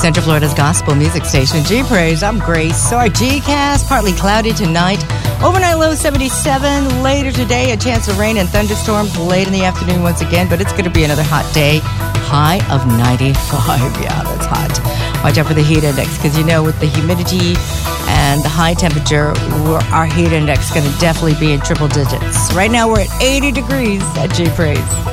Central Florida's gospel music station, G-Praise. I'm Grace. So our G-Cast, partly cloudy tonight. Overnight low 77. Later today, a chance of rain and thunderstorms late in the afternoon once again. But it's going to be another hot day. High of 95. Yeah, that's hot. Watch out for the heat index because, you know, with the humidity and the high temperature, our heat index is going to definitely be in triple digits. Right now, we're at 80 degrees at G-Praise.